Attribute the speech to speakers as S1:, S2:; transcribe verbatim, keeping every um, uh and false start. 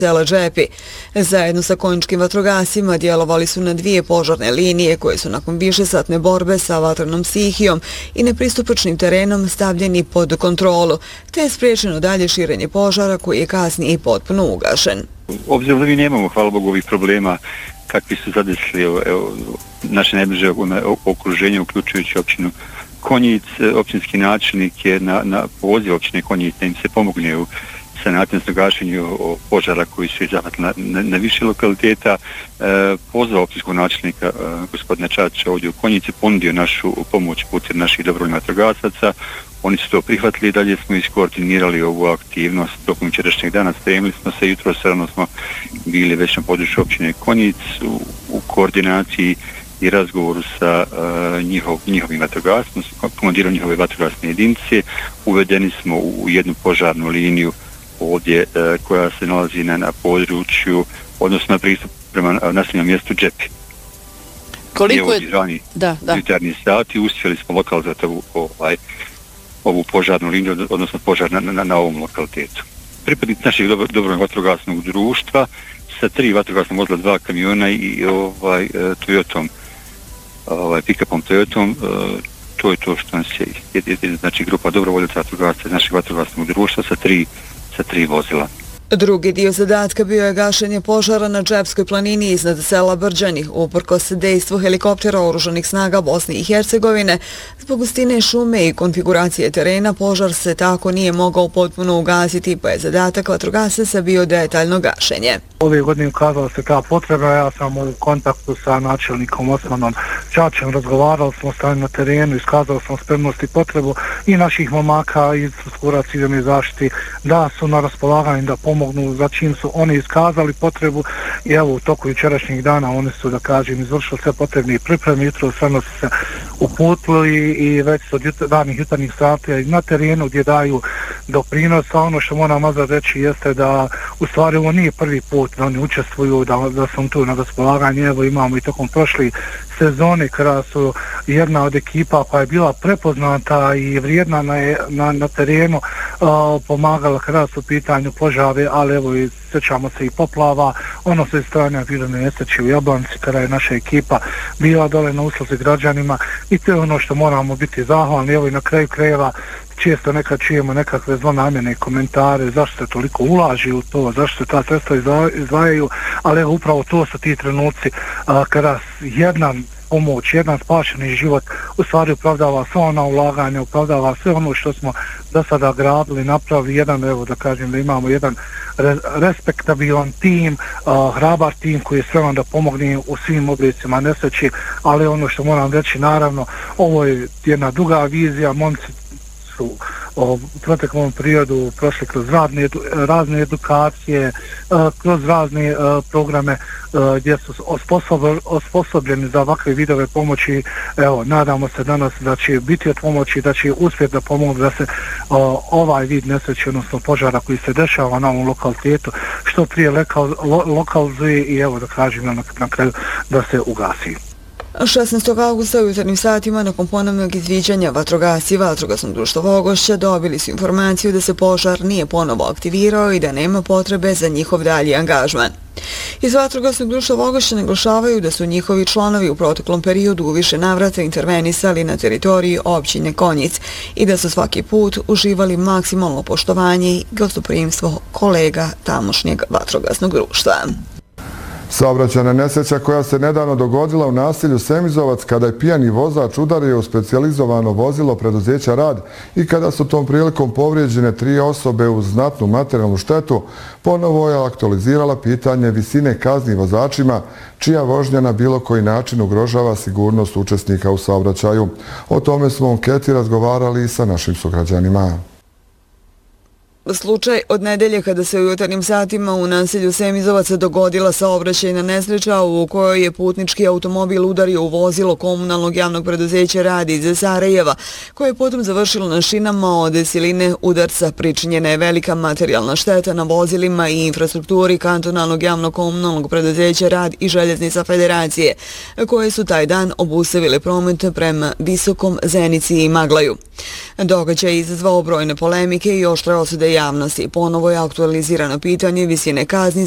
S1: sela Džepi. Zajedno sa konjičkim vatrogasima djelovali su na dvije požarne linije koje su nakon višesatne borbe sa vatrenom stihijom i nepristupačnim terenom stavljeni pod kontrolu, te je spriječeno dalje širenje požara koji je kasnije potpuno ugašen.
S2: Obzirom da mi nemamo, hvala Bogu, ovih problema kakvi su zadesili evo, evo, naše najbliže okruženje, uključujući općinu Konjic, općinski načelnik je na, na poziv općine Konjic da im se pomogne u sanacijskom gašenju požara koji su izahvatili na, na, na više lokaliteta. E, pozvao općinskog načelnika e, gospodina Čačića ovdje u Konjici, ponudio našu pomoć putem naših dobrovoljnih vatrogasaca. Oni su to prihvatili i dalje smo iskoordinirali ovu aktivnost tokom jučerašnjeg dana. Spremili smo se, jutro rano smo bili već na području općine Konjic u, u koordinaciji i razgovoru sa uh, njihov, njihovim vatrogasnom, komandirom njihove vatrogasne jedinice. Uvedeni smo u, u jednu požarnu liniju ovdje uh, koja se nalazi na, na području, odnosno na pristup prema naseljenom mjestu Džepi.
S3: Koliko je...
S2: Rani,
S3: da, da.
S2: jutarnji sati uspjeli smo lokalizati ovu, ovaj, ovu požarnu liniju, odnosno požar na, na, na ovom lokalitetu. Pripadnici našeg dobro, dobrovoljnog vatrogasnog društva sa tri vatrogasna vozila, dva kamiona i ovaj, Toyotom, ovaj, pick-upom Toyotom, to je to što nas je, je, je znači grupa dobrovoljaca vatrogasca iz našeg vatrogasnog društva sa tri, sa tri vozila.
S1: Drugi dio zadatka bio je gašenje požara na Džepskoj planini iznad sela Brđani. Uprkos dejstvu helikoptera oružanih snaga Bosne i Hercegovine, zbog gustine šume i konfiguracije terena, požar se tako nije mogao potpuno ugasiti, pa je zadatak vatrogasaca bio detaljno gašenje.
S4: Ove godine ukazala se ta potreba, ja sam u kontaktu sa načelnikom Osmanom Čačem, razgovarali smo stanje na terenu, iskazali smo spremnost i potrebu i naših momaka iz Skura civilne zaštite da su na raspolaganju da pomognu, za čim su oni iskazali potrebu i evo u toku jučerašnjih dana oni su, da kažem, izvršili sve potrebne pripreme, jutro sve su se uputili i već su od jut ranih jutarnjih sati na terenu gdje daju doprinos. A ono što moram mazda reći jeste da u stvari ovo nije prvi put da oni učestvuju, da, da sam tu na raspolaganju. Evo imamo i tokom prošli sezone kada su jedna od ekipa koja je bila prepoznata i vrijedna na, na, na terenu uh, pomagala kada su u pitanju požave, ali evo i sjećamo se i poplava, ono sve strane prirodne nesreće u Jablanci kada je naša ekipa bila dole na usluzi građanima i to je ono što moramo biti zahvalni. Evo i na kraju krajeva često nekad čujemo nekakve zlonamjerne komentare, zašto se toliko ulaži u to, zašto se ta sredstva izdvajaju, ali evo upravo to su ti trenuci a, kada jedna pomoć, jedan spašeni život u stvari opravdava sva ona ulaganja, opravdava sve ono što smo do sada gradili, napravili jedan, evo da kažem da imamo jedan re, respektabilan tim, a, hrabar tim koji je spreman da pomogne u svim oblicima nesreći, ali ono što moram reći, naravno, ovo je jedna duga vizija, momci su u proteklom periodu prošli kroz razne, razne edukacije, kroz razne programe gdje su osposobljeni za ovakve vidove pomoći. Evo, nadamo se danas da će biti od pomoći, da će uspjeti da pomogu da se ovaj vid nesreće, odnosno požara koji se dešava na ovom lokalitetu, što prije lokal, lo, lokalizuje i evo da kažem na, na kraju da se ugasi.
S1: šesnaestog augusta u jutarnjim satima nakon ponovnog izviđanja vatrogasci vatrogasnog društva Vogošća dobili su informaciju da se požar nije ponovo aktivirao i da nema potrebe za njihov dalji angažman. Iz vatrogasnog društva Vogošća naglašavaju da su njihovi članovi u proteklom periodu u više navrata intervenisali na teritoriji općine Konjic i da su svaki put uživali maksimalno poštovanje i gostoprimstvo kolega tamošnjeg vatrogasnog društva.
S5: Saobraćajna nesreća koja se nedavno dogodila u naselju Semizovac kada je pijani vozač udario u specijalizovano vozilo preduzeća Rad i kada su tom prilikom povrijeđene tri osobe uz znatnu materijalnu štetu, ponovo je aktualizirala pitanje visine kazni vozačima čija vožnja na bilo koji način ugrožava sigurnost učesnika u saobraćaju. O tome smo u anketi razgovarali i sa našim sugrađanima.
S1: Slučaj od nedelje kada se u jutarnjim satima u naselju Semizovac dogodila saobraćajna nesreća u kojoj je putnički automobil udario u vozilo komunalnog javnog preduzeća Rad iz Sarajeva, koje je potom završilo na šinama. Od siline udarca pričinjena je velika materijalna šteta na vozilima i infrastrukturi kantonalnog javnog komunalnog preduzeća Rad i Željeznica Federacije, koje su taj dan obustavile promet prema Visokom, Zenici i Maglaju. Događaj je izazvao brojne polemike i oštre osude javnosti. Ponovo je aktualizirano pitanje visine kazni